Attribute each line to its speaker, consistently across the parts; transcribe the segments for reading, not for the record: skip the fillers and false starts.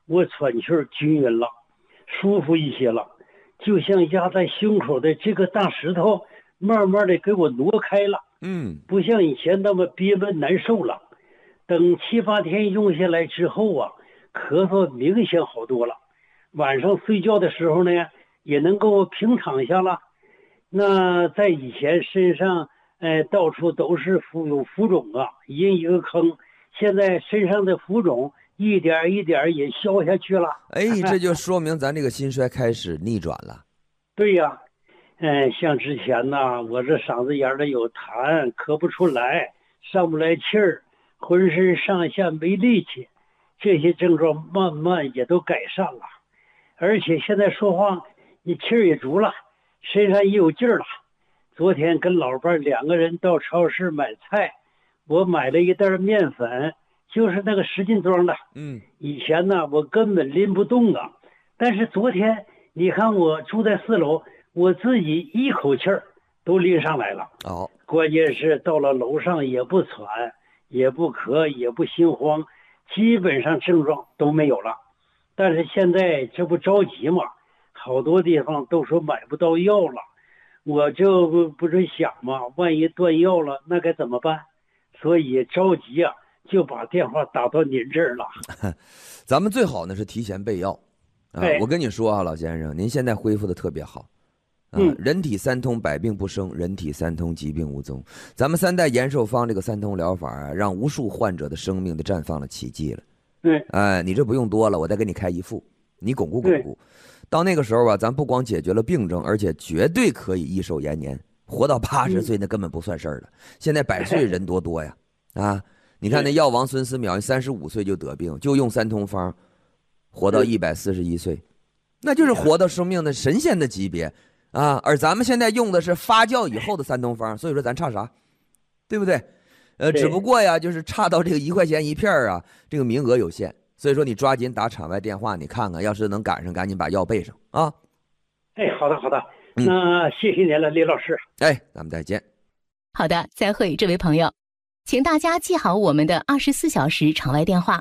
Speaker 1: 我喘气儿均匀了，舒服一些了，就像压在胸口的这个大石头慢慢的给我挪开了，不像以前那么憋闷难受了。等7、8天用下来之后啊，咳嗽明显好多了，晚上睡觉的时候呢也能够平躺下了。那在以前身上到处都是有浮肿啊，一个坑，现在身上的浮肿一点一点也消下去了。
Speaker 2: 这就说明咱这个心衰开始逆转了。
Speaker 1: 对呀，像之前呢，我这嗓子眼里有痰，咳不出来，上不来气儿，浑身上下没力气，这些症状慢慢也都改善了。而且现在说话你气儿也足了，身上也有劲儿了。昨天跟老伴2个人到超市买菜，我买了一袋面粉，就是那个10斤装的。以前呢我根本拎不动啊，但是昨天你看我住在4楼，我自己一口气儿都拎上来了。关键是到了楼上也不喘，也不咳，也不心慌，基本上症状都没有了。但是现在这不着急嘛，好多地方都说买不到药了，我就不是想嘛，万一断药了那该怎么办？所以着急啊，就把电话打到您这儿了。
Speaker 2: 咱们最好呢是提前备药我跟你说啊，老先生，您现在恢复的特别好人体3通，百病不生；人体3通，疾病无踪。咱们3代延寿方这个3通疗法让无数患者的生命都绽放了奇迹了。你这不用多了，我再给你开一副，你巩固巩固。到那个时候吧，咱不光解决了病症，而且绝对可以益寿延年，活到80岁那根本不算事儿了。现在100岁人多呀你看那药王孙思邈35岁就得病，就用3通方，活到141岁，那就是活到生命的神仙的级别而咱们现在用的是发酵以后的3通方，所以说咱差啥，对不对？只不过呀，就是差到这个1块钱一片这个名额有限，所以说你抓紧打场外电话，你看看，要是能赶上，赶紧把药备上啊。
Speaker 1: 好的，那谢谢您了，李老师。
Speaker 2: 咱们再见。
Speaker 3: 好的，再会，这位朋友，请大家记好我们的24小时场外电话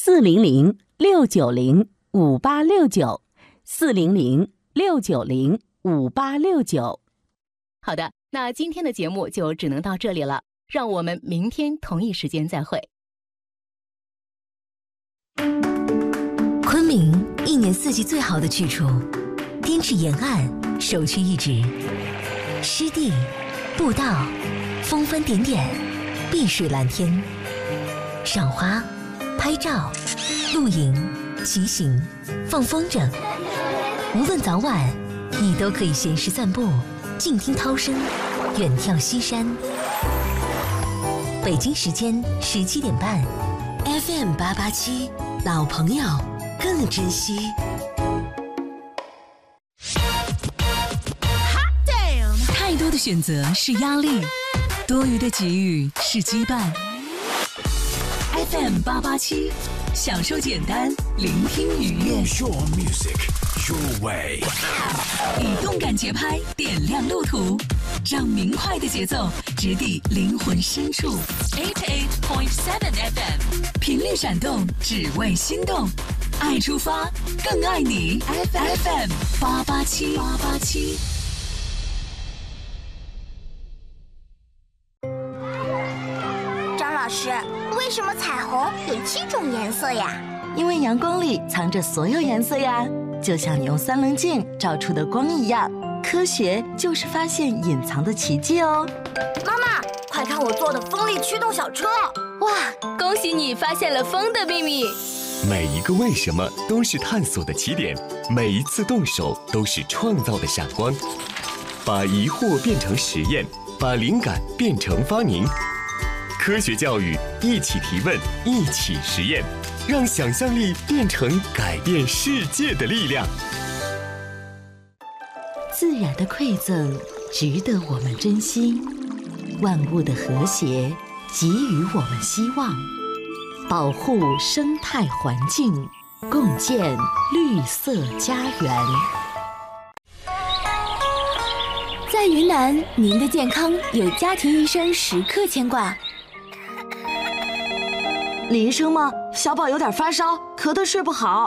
Speaker 3: ：400-690-5869，400-690-5869。好的，那今天的节目就只能到这里了，让我们明天同一时间再会。
Speaker 4: 昆明1年4季最好的去处，滇池沿岸首屈一指，湿地、步道、峰峰点点，碧水蓝天，赏花、拍照、露营、骑行、放风筝，无论早晚，你都可以闲时散步，静听涛声，远眺西山。北京时间17点半 ，FM 887，老朋友更珍惜。太多的选择是压力，多余的给予是羁绊。FM 887，享受简单，聆听愉悦。Your music, your way。以动感节拍点亮路途，让明快的节奏直抵灵魂深处。88.7 FM， 频率闪动，只为心动。爱出发，更爱你。FM 887。
Speaker 5: 老师，为什么彩虹有7种颜色呀？
Speaker 6: 因为阳光里藏着所有颜色呀，就像你用3棱镜照出的光一样。科学就是发现隐藏的奇迹哦。
Speaker 5: 妈妈，快看我做的风力驱动小车！
Speaker 3: 哇，恭喜你发现了风的秘密。
Speaker 7: 每一个为什么都是探索的起点，每一次动手都是创造的闪光。把疑惑变成实验，把灵感变成发明。科学教育，一起提问，一起实验，让想象力变成改变世界的力量。
Speaker 6: 自然的馈赠值得我们珍惜，万物的和谐给予我们希望，保护生态环境，共建绿色家园。
Speaker 8: 在云南，您的健康有家庭医生时刻牵挂。
Speaker 6: 李医生吗？小宝有点发烧，咳得睡不好。